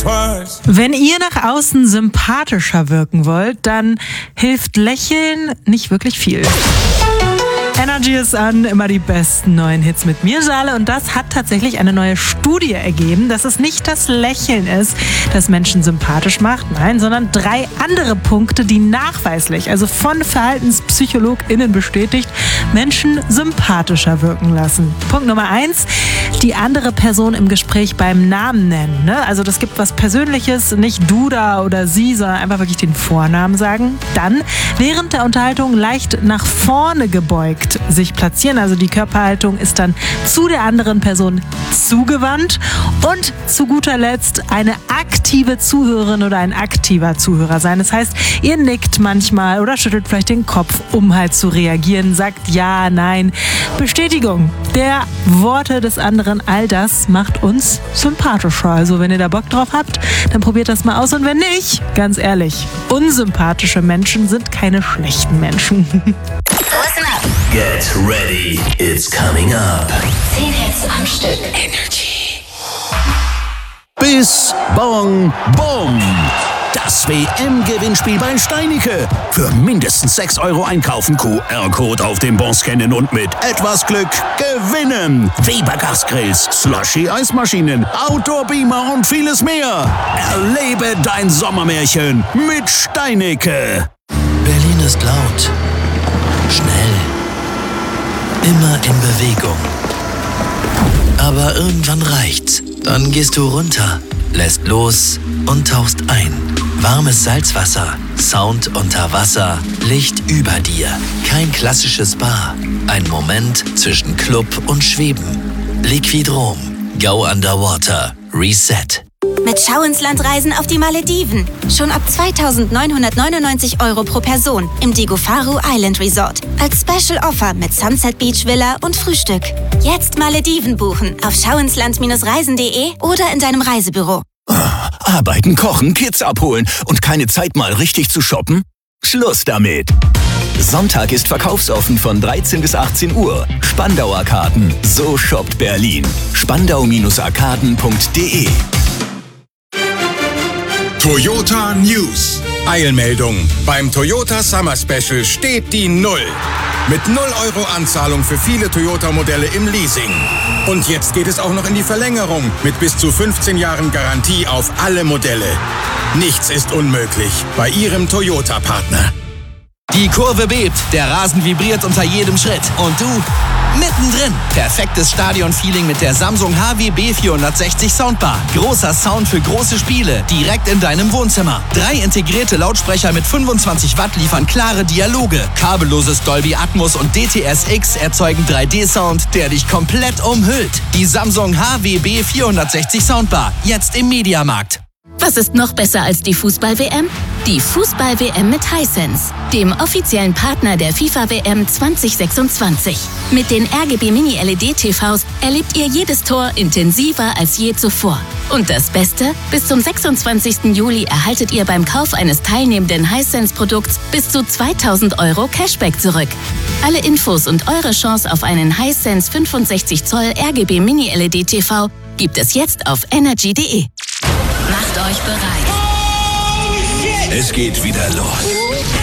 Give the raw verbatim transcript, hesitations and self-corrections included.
Wenn ihr nach außen sympathischer wirken wollt, dann hilft Lächeln nicht wirklich viel. Energy ist an, immer die besten neuen Hits mit mir, Jale. Und das hat tatsächlich eine neue Studie ergeben, dass es nicht das Lächeln ist, das Menschen sympathisch macht, nein, sondern drei andere Punkte, die nachweislich, also von VerhaltenspsychologInnen bestätigt, Menschen sympathischer wirken lassen. Punkt Nummer eins, die andere Person im Gespräch beim Namen nennen. Ne? Also das gibt was Persönliches, nicht du da oder sie, sondern einfach wirklich den Vornamen sagen. Dann während der Unterhaltung leicht nach vorne gebeugt sich platzieren. Also die Körperhaltung ist dann zu der anderen Person zugewandt. Und zu guter Letzt eine aktive Zuhörerin oder ein aktiver Zuhörer sein. Das heißt, ihr nickt manchmal oder schüttelt vielleicht den Kopf, um halt zu reagieren, sagt ja, nein. Bestätigung der Worte des anderen, all das macht uns sympathischer. Also wenn ihr da Bock drauf habt, dann probiert das mal aus. Und wenn nicht, ganz ehrlich, unsympathische Menschen sind keine schlechten Menschen. Listen up. Get ready, it's coming up. Zehn Hits am Stück. Energy. Bis Bong Bom. Das W M-Gewinnspiel bei Steinicke. Für mindestens sechs Euro einkaufen, Q R-Code auf dem Bon scannen und mit etwas Glück gewinnen. Weber Gasgrills, Slushy-Eismaschinen, Outdoor-Beamer und vieles mehr. Erlebe dein Sommermärchen mit Steinicke. Berlin ist laut, schnell, immer in Bewegung. Aber irgendwann reicht's. Dann gehst du runter, lässt los und tauchst ein. Warmes Salzwasser, Sound unter Wasser, Licht über dir. Kein klassisches Spa. Ein Moment zwischen Club und Schweben. Liquidrom. Go Underwater. Reset. Mit Schau ins Land Reisen auf die Malediven. Schon ab zweitausendneunhundertneunundneunzig Euro pro Person im Digofaru Island Resort. Als Special Offer mit Sunset Beach Villa und Frühstück. Jetzt Malediven buchen auf schauinsland reisen punkt de oder in deinem Reisebüro. Arbeiten, kochen, Kids abholen und keine Zeit mal richtig zu shoppen? Schluss damit! Sonntag ist verkaufsoffen von dreizehn bis achtzehn Uhr. Spandauer Karten. So shoppt Berlin. spandau arkaden punkt de. Toyota News. Eilmeldung. Beim Toyota Summer Special steht die Null. Mit null Euro Anzahlung für viele Toyota-Modelle im Leasing. Und jetzt geht es auch noch in die Verlängerung mit bis zu fünfzehn Jahren Garantie auf alle Modelle. Nichts ist unmöglich bei Ihrem Toyota-Partner. Die Kurve bebt, der Rasen vibriert unter jedem Schritt. Und du, mittendrin. Perfektes Stadion-Feeling mit der Samsung H W B vierhundertsechzig Soundbar. Großer Sound für große Spiele, direkt in deinem Wohnzimmer. Drei integrierte Lautsprecher mit fünfundzwanzig Watt liefern klare Dialoge. Kabelloses Dolby Atmos und D T S X erzeugen drei D-Sound, der dich komplett umhüllt. Die Samsung H W B vierhundertsechzig Soundbar, jetzt im Mediamarkt. Was ist noch besser als die Fußball-W M? Die Fußball-W M mit Hisense, dem offiziellen Partner der FIFA-W M zwanzig sechsundzwanzig. Mit den R G B Mini-L E D-T Vs erlebt ihr jedes Tor intensiver als je zuvor. Und das Beste? Bis zum sechsundzwanzigsten Juli erhaltet ihr beim Kauf eines teilnehmenden Hisense-Produkts bis zu zweitausend Euro Cashback zurück. Alle Infos und eure Chance auf einen Hisense fünfundsechzig Zoll R G B Mini-L E D-T V gibt es jetzt auf energy punkt de. Macht euch bereit. Es geht wieder los.